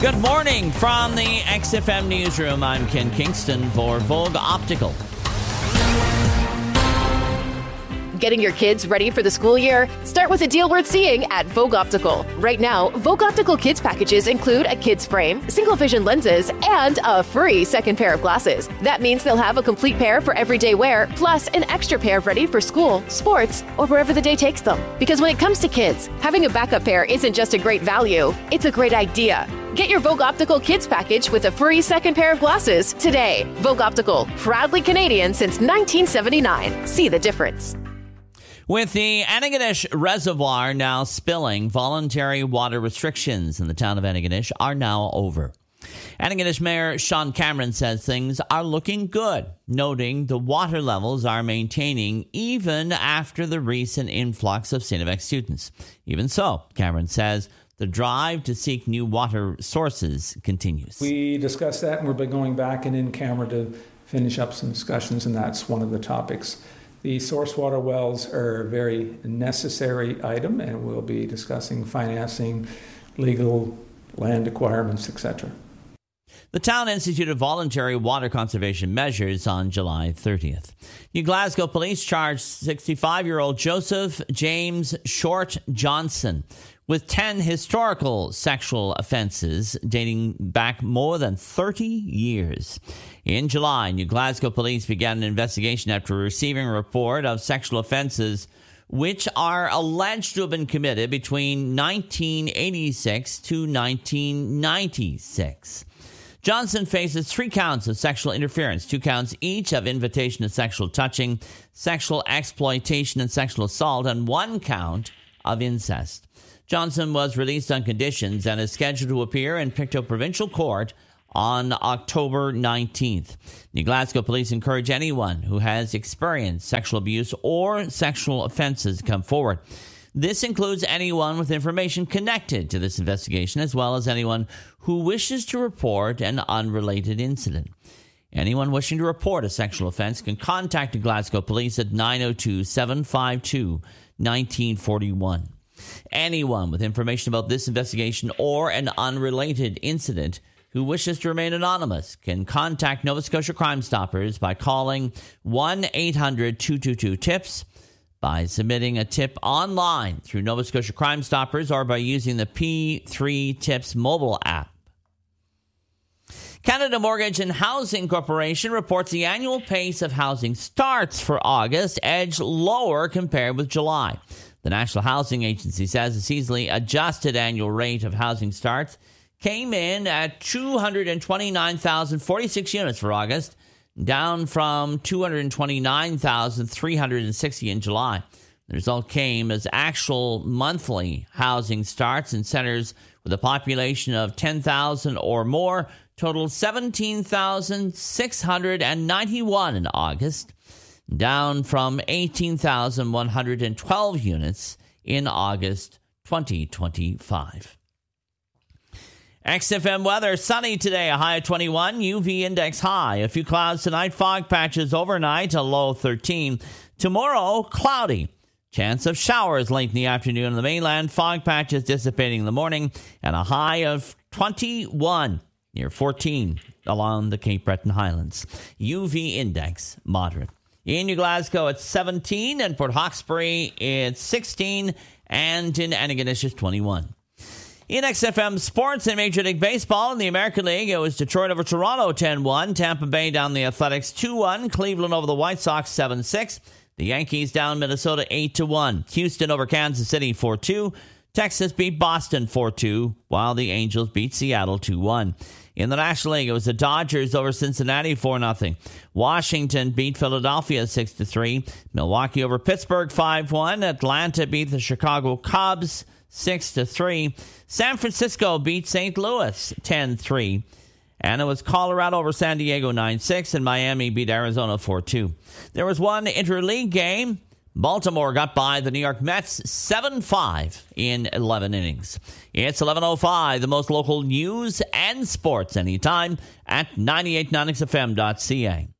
Good morning from the XFM Newsroom. I'm Ken Kingston for Vogue Optical. Getting your kids ready for the school year? Start with a deal worth seeing at Vogue Optical. Right now, Vogue Optical Kids packages include a kid's frame, single vision lenses, and a free second pair of glasses. That means they'll have a complete pair for everyday wear, plus an extra pair ready for school, sports, or wherever the day takes them. Because when it comes to kids, having a backup pair isn't just a great value, it's a great idea. Get your Vogue Optical Kids package with a free second pair of glasses today. Vogue Optical, proudly Canadian since 1979. See the difference. With the Antigonish Reservoir now spilling, voluntary water restrictions in the town of Antigonish are now over. Antigonish Mayor Sean Cameron says things are looking good, noting the water levels are maintaining even after the recent influx of St. FX students. Even so, Cameron says the drive to seek new water sources continues. We discussed that, and we'll be going back and in camera to finish up some discussions, and that's one of the topics. The source water wells are a very necessary item, and we'll be discussing financing, legal land acquirements, etc. The town instituted voluntary water conservation measures on July 30th. New Glasgow police charged 65-year-old Joseph James Short Johnson with 10 historical sexual offenses dating back more than 30 years. In July, New Glasgow police began an investigation after receiving a report of sexual offenses which are alleged to have been committed between 1986 to 1996. Johnson faces 3 counts of sexual interference, 2 counts each of invitation to sexual touching, sexual exploitation, and sexual assault, and 1 count of incest. Johnson was released on conditions and is scheduled to appear in Pictou Provincial Court on October 19th. New Glasgow police encourage anyone who has experienced sexual abuse or sexual offenses to come forward. This includes anyone with information connected to this investigation, as well as anyone who wishes to report an unrelated incident. Anyone wishing to report a sexual offense can contact the Glasgow police at 902-752-1941. Anyone with information about this investigation or an unrelated incident who wishes to remain anonymous can contact Nova Scotia Crime Stoppers by calling 1-800-222-TIPS, by submitting a tip online through Nova Scotia Crime Stoppers, or by using the P3 Tips mobile app. Canada Mortgage and Housing Corporation reports the annual pace of housing starts for August edged lower compared with July. The National Housing Agency says the seasonally adjusted annual rate of housing starts came in at 229,046 units for August, down from 229,360 in July. The result came as actual monthly housing starts in centers with a population of 10,000 or more totaled 17,691 in August, down from 18,112 units in August 2025. XFM weather, sunny today, a high of 21, UV index high. A few clouds tonight, fog patches overnight, a low 13. Tomorrow, cloudy. Chance of showers late in the afternoon on the mainland, fog patches dissipating in the morning, and a high of 21, near 14 along the Cape Breton Highlands. UV index moderate. In New Glasgow, it's 17, and Port Hawkesbury, it's 16, and in Antigonish, it's 21. In XFM Sports and Major League Baseball in the American League, it was Detroit over Toronto 10-1, Tampa Bay down the Athletics 2-1, Cleveland over the White Sox 7-6, the Yankees down Minnesota 8-1, Houston over Kansas City 4-2, Texas beat Boston 4-2, while the Angels beat Seattle 2-1. In the National League, it was the Dodgers over Cincinnati 4-0. Washington beat Philadelphia 6-3. Milwaukee over Pittsburgh 5-1. Atlanta beat the Chicago Cubs 6-3. San Francisco beat St. Louis 10-3. And it was Colorado over San Diego 9-6. And Miami beat Arizona 4-2. There was one interleague game. Baltimore got by the New York Mets 7-5 in 11 innings. It's 11:05, the most local news and sports anytime at 98.9xfm.ca.